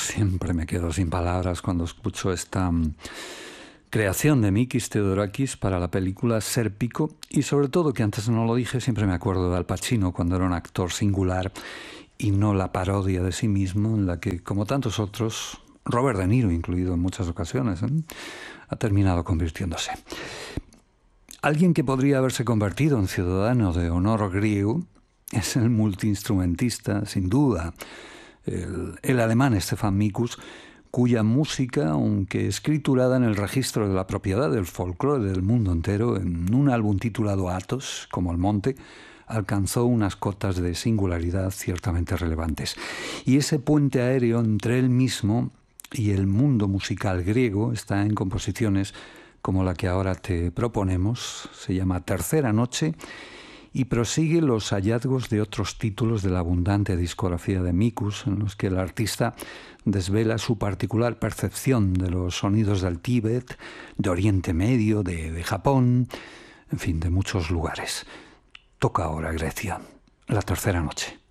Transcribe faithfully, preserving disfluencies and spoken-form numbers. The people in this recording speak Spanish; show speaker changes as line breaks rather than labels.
siempre me quedo sin palabras cuando escucho esta mm, creación de Mikis Theodorakis para la película Sérpico, y sobre todo, que antes no lo dije, siempre me acuerdo de Al Pacino cuando era un actor singular y no la parodia de sí mismo en la que, como tantos otros, Robert De Niro incluido en muchas ocasiones, ¿eh? ha terminado convirtiéndose. Alguien que podría haberse convertido en ciudadano de honor griego es el multiinstrumentista, sin duda, el, el alemán Stefan Mikus, cuya música, aunque escriturada en el registro de la propiedad del folclore del mundo entero, en un álbum titulado Athos, como el monte, alcanzó unas cotas de singularidad ciertamente relevantes. Y ese puente aéreo entre él mismo y el mundo musical griego está en composiciones como la que ahora te proponemos. Se llama Tercera Noche y prosigue los hallazgos de otros títulos de la abundante discografía de Mikus, en los que el artista desvela su particular percepción de los sonidos del Tíbet, de Oriente Medio, de, de Japón, en fin, de muchos lugares. Toca ahora Grecia, la tercera noche.